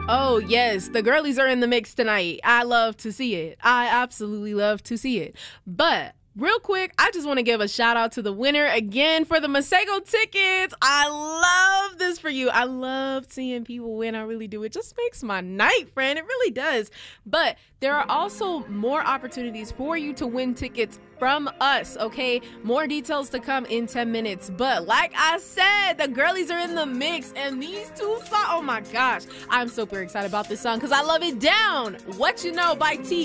Oh, yes, the girlies are in the mix tonight. I love to see it. I absolutely love to see it. But real quick, I just want to give a shout out to the winner again for the Masego tickets. I love this for you. I love seeing people win. I really do. It just makes my night, friend. It really does. But there are also more opportunities for you to win tickets from us, okay? More details to come in 10 minutes. But like I said, the girlies are in the mix, and these two songs, oh my gosh, I'm super excited about this song because I love it. Down What You Know by T.